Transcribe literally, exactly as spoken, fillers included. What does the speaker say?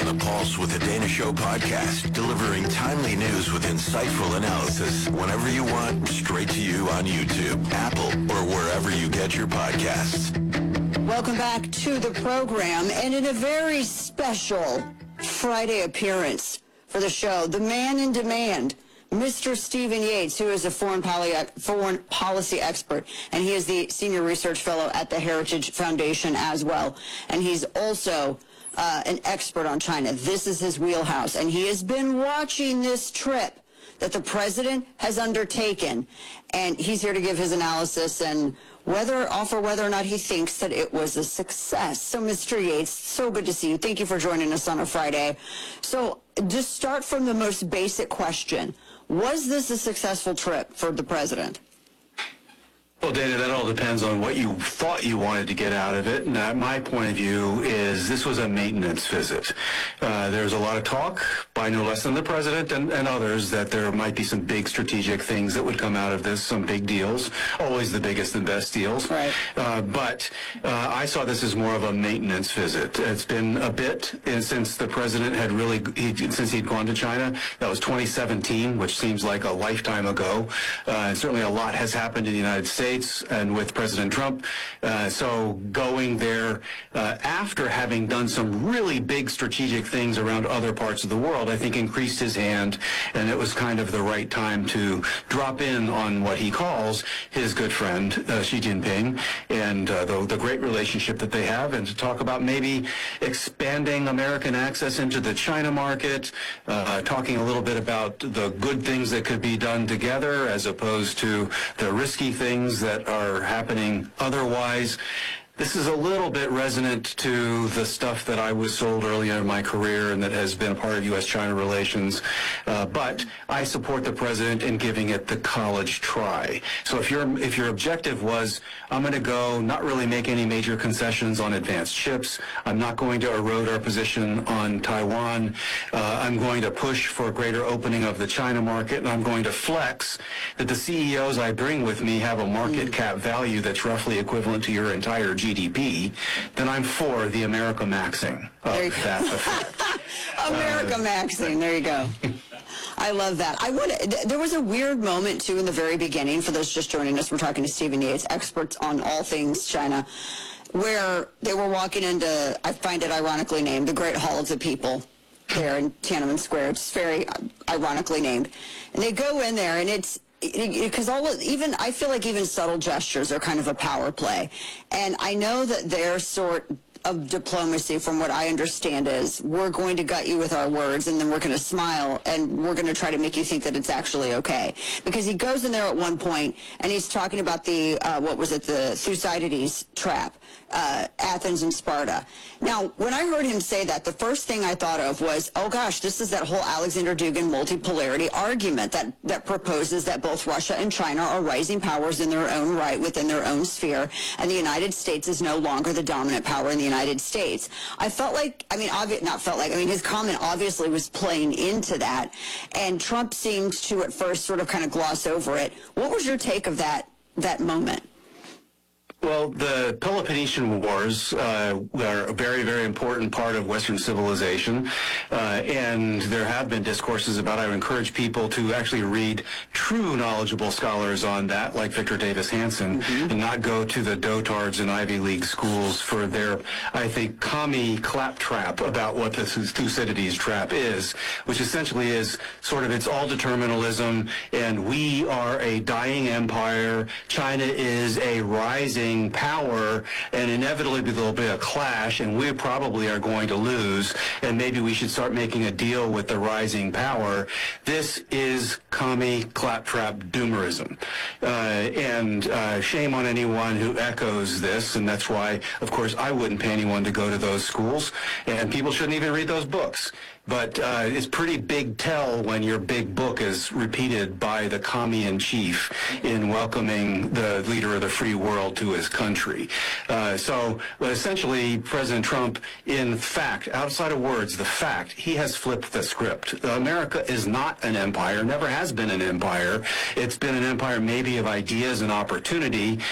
the pulse with the Dana Show podcast, delivering timely news with insightful analysis whenever you want, straight to you on YouTube, Apple, or wherever you get your podcasts. Welcome back to the program, and in a very special Friday appearance for the show, the man in demand, Mister Stephen Yates, who is a foreign, poly, foreign policy expert, and he is the senior research fellow at the Heritage Foundation as well. And he's also uh, an expert on China. This is his wheelhouse, and he has been watching this trip that the president has undertaken, and he's here to give his analysis and whether, offer whether or not he thinks that it was a success. So, Mister Yates, so good to see you. Thank you for joining us on a Friday. So, just start from the most basic question. Was this a successful trip for the president? Well, Dana, that all depends on what you thought you wanted to get out of it. And uh, my point of view is this was a maintenance visit. Uh, there's a lot of talk by no less than the president and, and others that there might be some big strategic things that would come out of this, some big deals, always the biggest and best deals. Right. Uh, but uh, I saw this as more of a maintenance visit. It's been a bit and since the president had really, he, since he'd gone to China. That was twenty seventeen, which seems like a lifetime ago. Uh, and certainly a lot has happened in the United States and with President Trump. Uh, so going there uh, after having done some really big strategic things around other parts of the world, I think increased his hand, and it was kind of the right time to drop in on what he calls his good friend, uh, Xi Jinping, and uh, the, the great relationship that they have, and to talk about maybe expanding American access into the China market, uh, talking a little bit about the good things that could be done together as opposed to the risky things that are happening otherwise. This is a little bit resonant to the stuff that I was sold earlier in my career and that has been a part of U S China relations. Uh, but I support the president in giving it the college try. So if your if your objective was, I'm going to go not really make any major concessions on advanced chips, I'm not going to erode our position on Taiwan, uh, I'm going to push for a greater opening of the China market, and I'm going to flex that the C E Os I bring with me have a market cap value that's roughly equivalent to your entire G D P, then I'm for the America maxing of that effect. America uh, maxing, there you go. I love that. I would. Th there was a weird moment, too, in the very beginning. For those just joining us, we're talking to Stephen Yates, experts on all things China, where they were walking into, I find it ironically named, the Great Hall of the People there in Tiananmen Square. It's very ironically named. And they go in there, and it's, because all of, even I feel like even subtle gestures are kind of a power play, and I know that their sort of diplomacy, from what I understand, is we're going to gut you with our words, and then we're going to smile, and we're going to try to make you think that it's actually okay. Because he goes in there at one point, and he's talking about the uh, what was it, the Thucydides trap, uh, Athens and Sparta. Now, when I heard him say that, the first thing I thought of was, oh gosh, this is that whole Alexander Dugin multipolarity argument that that proposes that both Russia and China are rising powers in their own right within their own sphere, and the United States is no longer the dominant power in the United States. I felt like, I mean, obvi not felt like, I mean, his comment obviously was playing into that, and Trump seemed to at first sort of kind of gloss over it. What was your take of that, that moment? Well, the Peloponnesian Wars uh, are a very, very important part of Western civilization, uh, and there have been discourses about it. I would encourage people to actually read true knowledgeable scholars on that, like Victor Davis Hanson, mm-hmm. and not go to the dotards in Ivy League schools for their, I think, commie claptrap about what the Thucydides trap is, which essentially is sort of it's all determinalism, and we are a dying empire. China is a rising power, and inevitably there'll be a clash, and we probably are going to lose, and maybe we should start making a deal with the rising power. This is commie claptrap doomerism, uh, and uh, shame on anyone who echoes this, and that's why, of course, I wouldn't pay anyone to go to those schools, and people shouldn't even read those books. But uh, it's pretty big tell when your big book is repeated by the commie-in-chief in welcoming the leader of the free world to his country. Uh, so but essentially, President Trump, in fact, outside of words, the fact, he has flipped the script. America is not an empire, never has been an empire. It's been an empire maybe of ideas and opportunity.